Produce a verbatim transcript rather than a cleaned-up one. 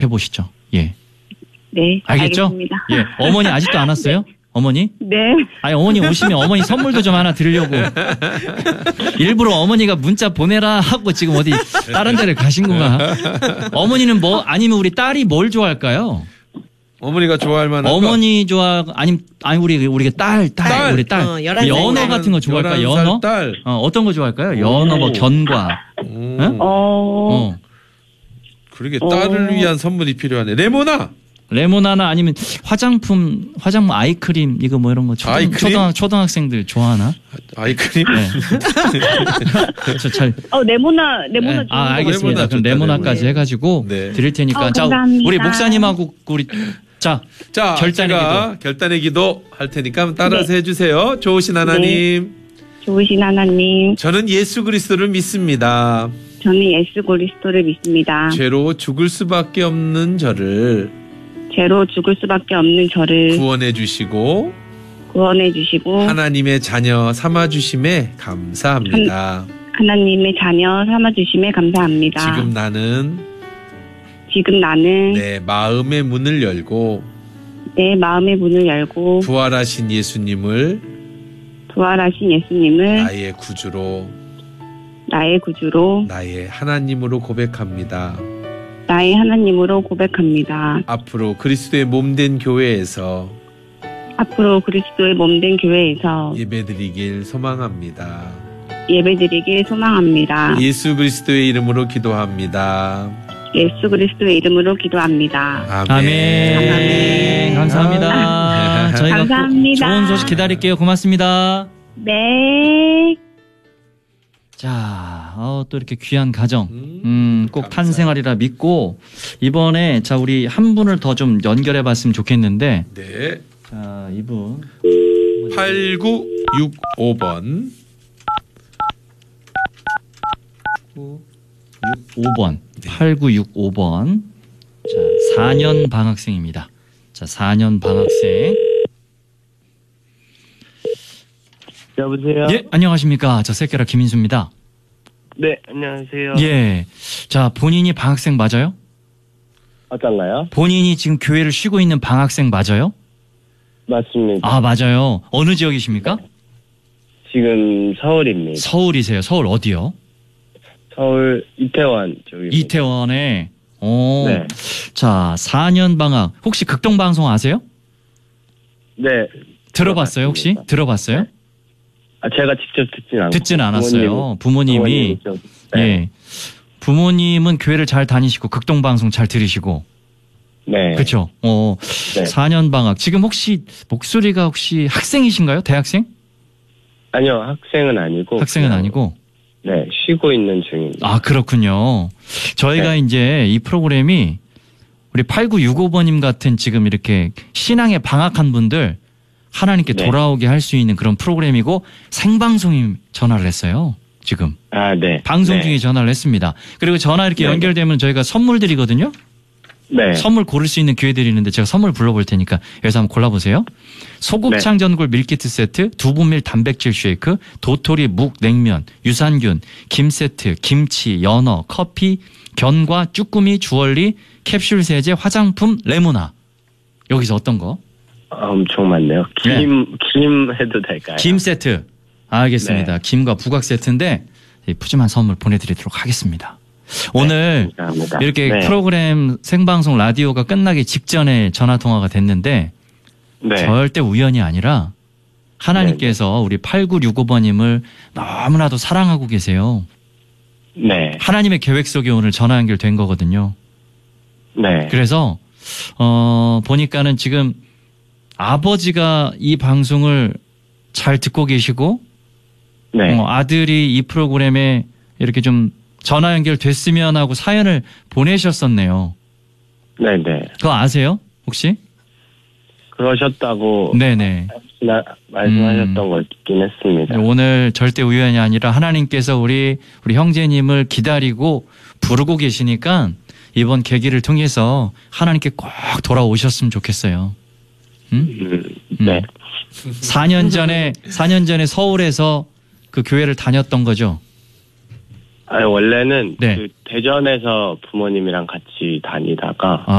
해보시죠. 예. 네. 알겠죠? 알겠습니다. 예. 어머니 아직도 안 왔어요? 네. 어머니? 네. 아니, 어머니 오시면 어머니 선물도 좀 하나 드리려고. 일부러 어머니가 문자 보내라 하고 지금 어디 다른 데를 가신 건가? 어머니는 뭐, 아니면 우리 딸이 뭘 좋아할까요? 어머니가 좋아할 만한 어머니 좋아, 아니면, 아니, 우리, 우리 딸, 딸, 딸. 우리 딸. 어, 열한 살 연어 딸. 같은 거 좋아할까요? 열한 살 연어? 딸. 어, 어떤 거 좋아할까요? 연어, 뭐, 견과. 음. 응? 어, 어. 그러게 딸을 어. 위한 선물이 필요하네. 레모나. 레모나나 아니면 화장품, 화장품 아이크림, 이거 뭐 이런 거. 초등, 아이크림? 초등, 초등학생들 좋아하나? 아이크림. 네. 저 잘. 어, 레모나, 레모나 네. 좋은 아, 것 알겠습니다. 레모나 그럼 좋다, 레모나까지 레모나. 해가지고 네. 드릴 테니까. 어, 자, 감사합니다. 우리 목사님하고 우리, 자, 자, 결단의 제가 결단의 기도 할 테니까 따라서 해주세요. 좋으신 하나님. 좋으신 하나님, 저는 예수 그리스도를 믿습니다. 저는 예수 그리스도를 믿습니다. 죄로 죽을 수밖에 없는 저를 죄로 죽을 수밖에 없는 저를 구원해 주시고 구원해 주시고 하나님의 자녀 삼아 주심에 감사합니다. 하나님의 자녀 삼아 주심에 감사합니다. 지금 나는 지금 나는 내 마음의 문을 열고 내 마음의 문을 열고 부활하신 예수님을 부활하신 예수님을 나의 구주로 나의 구주로 나의 하나님으로 고백합니다. 나의 하나님으로 고백합니다. 앞으로 그리스도의 몸된 교회에서 앞으로 그리스도의 몸된 교회에서 예배드리길 소망합니다. 예배드리길 소망합니다. 예수 그리스도의 이름으로 기도합니다. 예수 그리스도의 이름으로 기도합니다. 아멘. 아멘. 아멘. 감사합니다. 저희가 감사합니다. 꼭 좋은 소식 기다릴게요. 고맙습니다. 네. 자, 어, 또 이렇게 귀한 가정, 음, 음, 꼭 감사합니다. 탄생하리라 믿고, 이번에, 자, 우리 한 분을 더 좀 연결해 봤으면 좋겠는데, 네. 자, 이분. 팔구육오 번. 오 번. 팔구육오 번. 자, 사 년 방학생입니다. 자, 사 년 방학생. 여보세요? 예, 안녕하십니까. 저 새끼라 김인수입니다. 네, 안녕하세요. 예. 자, 본인이 방학생 맞아요? 어떤가요? 본인이 지금 교회를 쉬고 있는 방학생 맞아요? 맞습니다. 아, 맞아요. 어느 지역이십니까? 지금 서울입니다. 서울이세요. 서울 어디요? 서울 이태원 쪽입니다. 이태원에. 오. 네. 자, 사 년 방학. 혹시 극동방송 아세요? 네. 들어봤어요, 혹시? 들어봤습니다. 들어봤어요? 아, 제가 직접 듣진 않고. 듣진 않았어요. 부모님, 이 부모님이 좀, 네. 예. 부모님은 교회를 잘 다니시고 극동방송 잘 들으시고. 네. 그렇죠. 어. 네. 사 년 방학. 지금 혹시 목소리가 혹시 학생이신가요? 대학생? 아니요, 학생은 아니고. 학생은 그냥, 아니고. 네, 쉬고 있는 중입니다. 아, 그렇군요. 저희가 네. 이제 이 프로그램이 우리 팔구육오 번님 같은 지금 이렇게 신앙에 방학한 분들 하나님께 네. 돌아오게 할 수 있는 그런 프로그램이고 생방송이 전화를 했어요. 지금. 아, 네. 방송 네. 중에 전화를 했습니다. 그리고 전화 이렇게 네. 연결되면 저희가 선물 드리거든요. 네. 선물 고를 수 있는 기회 드리는데 제가 선물 불러볼 테니까 여기서 한번 골라보세요. 소곱창 전골 밀키트 세트, 두부밀 단백질 쉐이크, 도토리 묵 냉면, 유산균, 김 세트, 김치, 연어, 커피, 견과, 쭈꾸미, 주얼리, 캡슐 세제, 화장품, 레모나. 여기서 어떤 거? 아, 엄청 많네요. 김, 김 해도 될까요? 김 세트. 알겠습니다. 김과 부각 세트인데 푸짐한 선물 보내드리도록 하겠습니다. 오늘 감사합니다. 이렇게 네. 프로그램 생방송 라디오가 끝나기 직전에 전화 통화가 됐는데 네. 절대 우연이 아니라 하나님께서 우리 팔구육오 번님을 너무나도 사랑하고 계세요. 네. 하나님의 계획 속에 오늘 전화 연결된 거거든요. 네. 그래서 어 보니까는 지금 아버지가 이 방송을 잘 듣고 계시고 네. 어, 아들이 이 프로그램에 이렇게 좀 전화 연결됐으면 하고 사연을 보내셨었네요. 네네. 그거 아세요? 혹시? 그러셨다고 네네. 지나, 말씀하셨던 음. 걸 듣긴 했습니다. 오늘 절대 우연이 아니라 하나님께서 우리 우리 형제님을 기다리고 부르고 계시니까 이번 계기를 통해서 하나님께 꼭 돌아오셨으면 좋겠어요. 음? 음, 네. 사 년 전에 사 년 전에 서울에서 그 교회를 다녔던 거죠. 아니, 원래는 네. 그 대전에서 부모님이랑 같이 다니다가 아,